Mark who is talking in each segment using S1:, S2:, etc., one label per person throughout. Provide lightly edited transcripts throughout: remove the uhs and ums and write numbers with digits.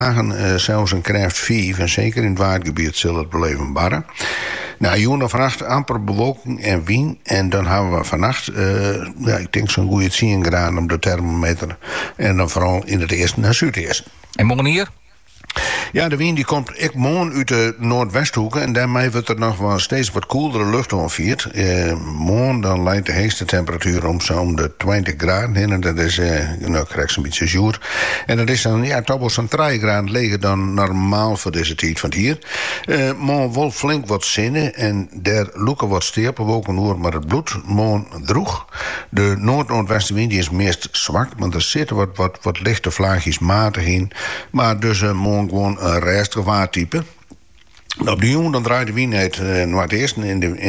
S1: zelfs een kracht 5. En zeker in het waardgebied zal het blijven barren. Nou, jongen, vannacht amper bewolking en wind. En dan hebben we vannacht, ik denk zo'n goede 10 graden op de thermometer. En dan vooral in het eerste naar zuideerst.
S2: En morgen hier?
S1: Ja, de wind die komt ik morgen uit de noordwesthoeken. En daarmee wordt er nog wel steeds wat koelere lucht onvierd. Morgen dan leidt de heetste temperatuur om zo'n de 20 graden in. En dat is, nou krijg ik een beetje zuur. En dat is dan, toch wel zo'n 3 graden leger dan normaal voor deze tijd van hier. Morgen wel flink wat zinnen. En daar loeken wat stapelwolken door, maar het bloed morgen droeg. De noord-noordwestenwind die is meest zwak. Want er zitten wat lichte vlaagjes matig in. Maar dus morgen gewoon een rustig waardtype. Op de jongen dan draait de wind naar het eerste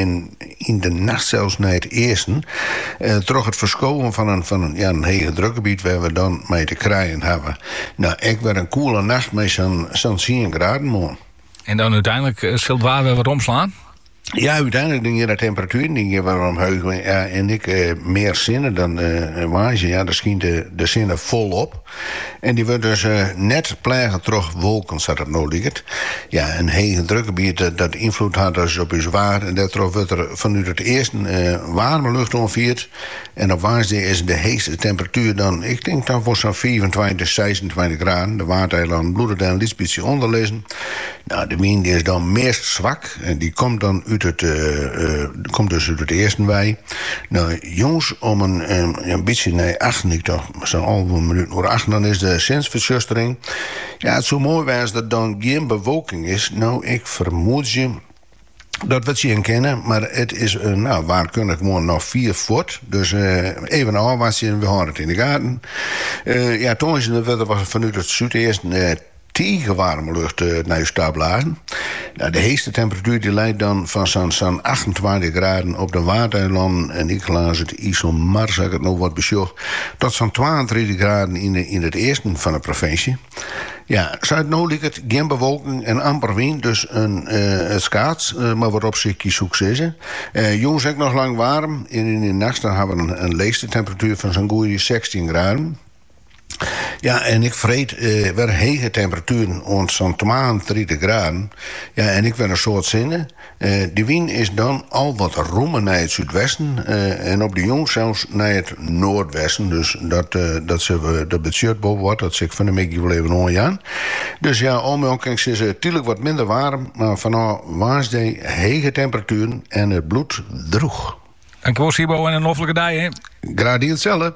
S1: in de nacht zelfs naar het eerste. Toch het verschoven van een hele drukgebied waar we dan mee te krijgen hebben. Nou, ik werd een koele nacht met zo'n 10 graden morgen.
S2: En dan uiteindelijk zult het waar weer wat omslaan?
S1: Ja, uiteindelijk denk je de temperatuur die je waarom heugen. Ja, en ik meer zinnen dan wagen. Ja, daar schijnt de zinnen volop. En die wordt dus net plegen terug wolken, zodat het nou ligt. Ja, een hele drukgebied dat invloed had dus op je zwaar. En daardoor wordt er vanuit het eerste warme lucht onvierd. En op woensdag is de heetste temperatuur dan, ik denk dan voor zo'n 24, 26 graden. De waardeiland bloeden daar een beetje onderlezen. Nou, de wind is dan meest zwak. En die komt dan komt dus uit het eerste wij. Nou, jongens, om een beetje naar achter, ik toch, zo'n halve minuut voor achter, dan is de zinsverschustering. Ja, het zo mooi was dat dan geen bewolking is. Nou, ik vermoed je dat we het zien kennen, maar het is, waar kunnen gewoon nog 4 voet. Dus even afwassen, we houden het in de gaten. Toen is het vanuit het zuideersten tegen warme lucht naar je stapelazen. Nou, de heetste temperatuur die leidt dan van zo'n 28 graden op de Waardeilanden. En ik laat het IJsselmar, zeg ik het nog wat bezocht, tot zo'n 32 graden in het eerste van de provincie. Ja, Zuid-Noord het geen bewolking en amper wind, dus het schaats, maar wat op zich succes is. Jongens, ook nog lang warm. In de nacht dan hebben we een leegste temperatuur van zo'n goede 16 graden. Ja, en ik vreet weer hege temperaturen rond zo'n 32 graden. Ja, en ik werd een soort zinnen. De wind is dan al wat roemen naar het zuidwesten. En op de jong zelfs naar het noordwesten. Dus dat bestuurt boven wat. Dat zeg van een beetje wel even aan. Dus ja, onmiddellijk is het natuurlijk wat minder warm. Maar vanaf woensdag hege temperaturen en het bloed droeg.
S2: Dankjewel, Sibo, en een hoffelijke dag, hè?
S1: Graag hetzelfde.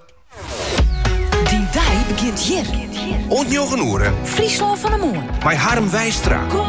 S3: Die dag begint hier.
S4: Ontjoegen oeren.
S3: Friesland van de Moon.
S4: Bij Harm Wijstra.